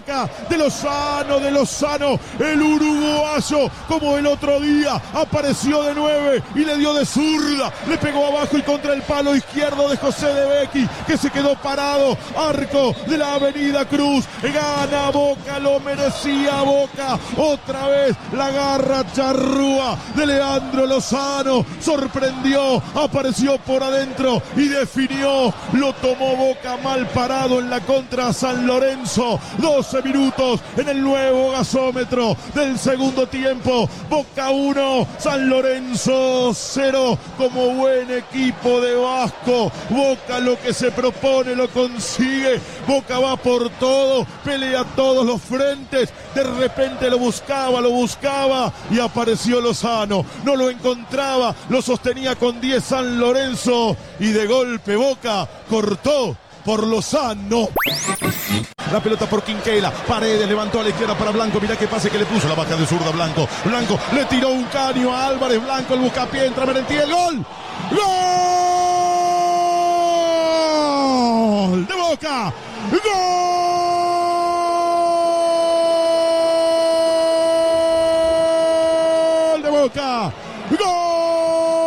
Boca, de Lozano, el uruguayo, como el otro día, apareció de 9 y le dio de zurda, le pegó abajo y contra el palo izquierdo de José de Becchi, que se quedó parado, arco de la Avenida Cruz, gana Boca, lo merecía Boca, otra vez la garra charrúa de Leandro Lozano, sorprendió, apareció por adentro y definió, lo tomó Boca mal parado en la contra San Lorenzo, 12 minutos en el nuevo gasómetro del segundo tiempo, Boca 1, San Lorenzo 0, como buen equipo de Vasco, Boca lo que se propone lo consigue, Boca va por todo, pelea todos los frentes, de repente lo buscaba y apareció Lozano, no lo encontraba, lo sostenía con 10 San Lorenzo y de golpe Boca cortó por Lozano. La pelota por Quinquela, Paredes levantó a la izquierda para Blanco, mirá qué pase que le puso, la baja de zurda Blanco le tiró un caño a Álvarez, Blanco el buscapié, entra Merentiel, ¡gol! ¡Gol! ¡De Boca! ¡Gol! ¡De Boca! ¡Gol!